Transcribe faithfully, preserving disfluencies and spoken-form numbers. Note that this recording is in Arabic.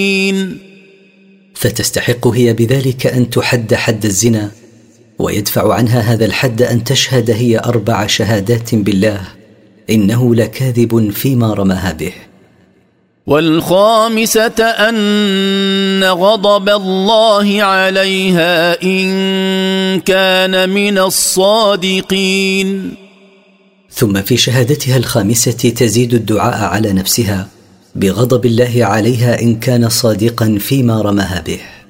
فتستحق هي بذلك أن تحد حد الزنا، ويدفع عنها هذا الحد أن تشهد هي أربع شهادات بالله إنه لكاذب فيما رماها به. والخامسة أن غضب الله عليها إن كان من الصادقين. ثم في شهادتها الخامسة تزيد الدعاء على نفسها بغضب الله عليها إن كان صادقا فيما رماها به.